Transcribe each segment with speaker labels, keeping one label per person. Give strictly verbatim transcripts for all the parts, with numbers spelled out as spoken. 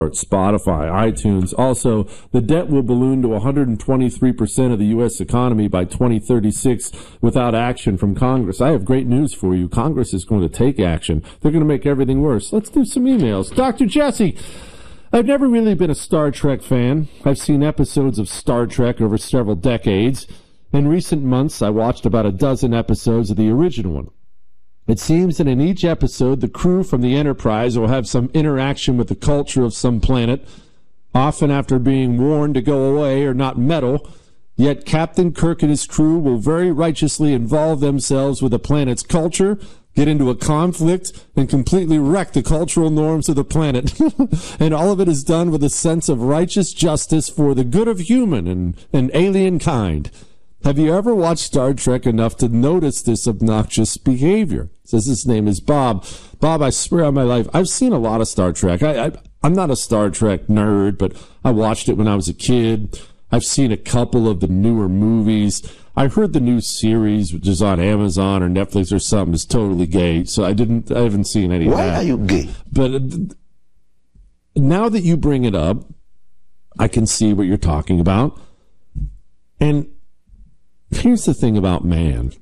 Speaker 1: Spotify, iTunes. Also, the debt will balloon to one hundred twenty-three percent of the U S economy by twenty thirty-six without action from Congress. I have great news for you. Congress is going to take action. They're going to make everything worse. Let's do some emails. Doctor Jesse, I've never really been a Star Trek fan. I've seen episodes of Star Trek over several decades. In recent months, I watched about a dozen episodes of the original one. It seems that in each episode, the crew from the Enterprise will have some interaction with the culture of some planet, often after being warned to go away or not meddle. Yet Captain Kirk and his crew will very righteously involve themselves with the planet's culture, get into a conflict, and completely wreck the cultural norms of the planet. And all of it is done with a sense of righteous justice for the good of human and, and alien kind. Have you ever watched Star Trek enough to notice this obnoxious behavior? Says his name is Bob. Bob, I swear on my life, I've seen a lot of Star Trek. I, I, I'm not a Star Trek nerd, but I watched it when I was a kid. I've seen a couple of the newer movies. I heard the new series, which is on Amazon or Netflix or something, is totally gay. So I didn't, I haven't seen any
Speaker 2: Why
Speaker 1: of that.
Speaker 2: Why are you gay?
Speaker 1: But uh, now that you bring it up, I can see what you're talking about. And here's the thing about man.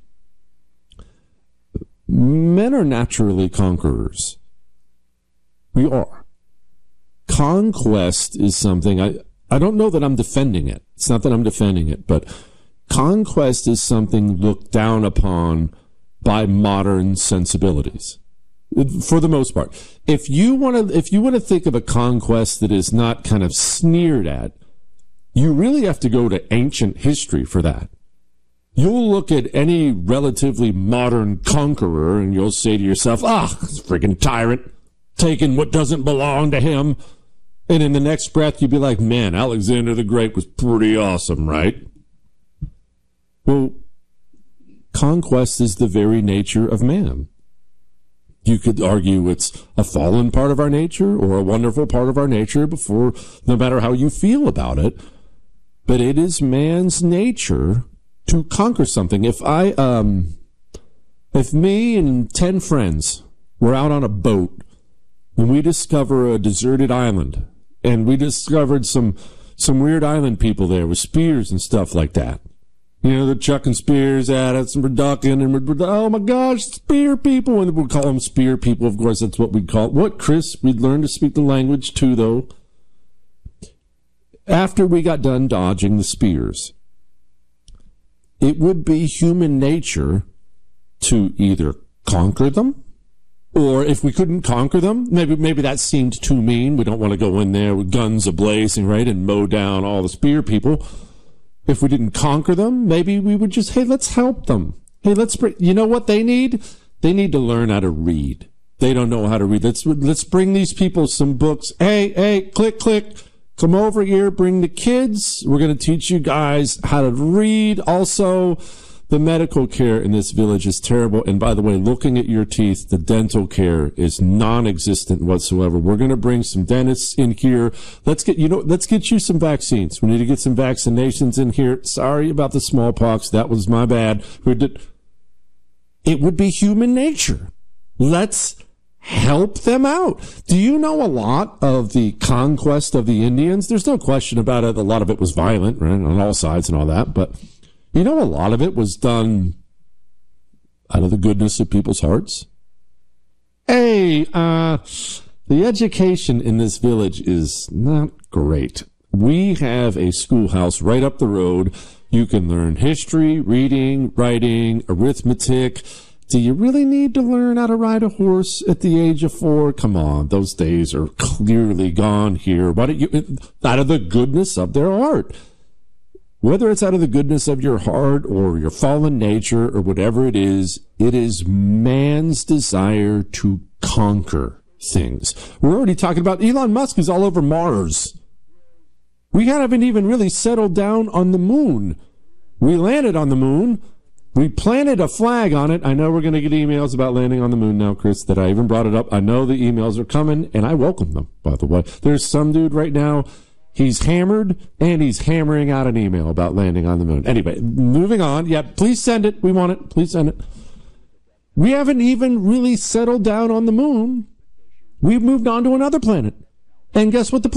Speaker 1: Men are naturally conquerors. We are. Conquest is something, I, I don't know that I'm defending it. It's not that I'm defending it, but conquest is something looked down upon by modern sensibilities. For the most part. If you want to, if you want to think of a conquest that is not kind of sneered at, you really have to go to ancient history for that. You'll look at any relatively modern conqueror and you'll say to yourself, ah, this freaking tyrant, taking what doesn't belong to him. And in the next breath, you'd be like, man, Alexander the Great was pretty awesome, right? Well, conquest is the very nature of man. You could argue it's a fallen part of our nature or a wonderful part of our nature before, no matter how you feel about it. But it is man's nature to conquer something. If I, um, if me and ten friends were out on a boat and we discover a deserted island and we discovered some, some weird island people there with spears and stuff like that. You know, they're chucking spears at us and we're ducking and we're, oh my gosh, spear people. And we'll call them spear people. Of course, that's what we'd call it. What, Chris? We'd learn to speak the language too, though. After we got done dodging the spears, it would be human nature to either conquer them, or if we couldn't conquer them, maybe maybe that seemed too mean. We don't want to go in there with guns ablazing, right, and mow down all the spear people. If we didn't conquer them, maybe we would just, hey, let's help them. Hey, let's bring, you know what they need? They need to learn how to read. They don't know how to read. Let's let's bring these people some books. Hey, hey, click, click. Come over here, bring the kids. We're going to teach you guys how to read. Also, the medical care in this village is terrible. And by the way, looking at your teeth, the dental care is non-existent whatsoever. We're going to bring some dentists in here. Let's get, you know, let's get you some vaccines. We need to get some vaccinations in here. Sorry about the smallpox. That was my bad. We did. It would be human nature. Let's help them out. Do you know a lot of the conquest of the Indians? There's no question about it. A lot of it was violent, right, on all sides and all that. But you know, a lot of it was done out of the goodness of people's hearts. Hey, uh, the education in this village is not great. We have a schoolhouse right up the road. You can learn history, reading, writing, arithmetic. Do you really need to learn how to ride a horse at the age of four? Come on, those days are clearly gone here. Why don't you, out of the goodness of their heart? Whether it's out of the goodness of your heart or your fallen nature or whatever it is, it is man's desire to conquer things. We're already talking about Elon Musk is all over Mars. We haven't even really settled down on the moon. We landed on the moon. We planted a flag on it. I know we're going to get emails about landing on the moon now, Chris, that I even brought it up. I know the emails are coming, and I welcome them, by the way. There's some dude right now, he's hammered, and he's hammering out an email about landing on the moon. Anyway, moving on. Yeah, please send it. We want it. Please send it. We haven't even really settled down on the moon. We've moved on to another planet. And guess what the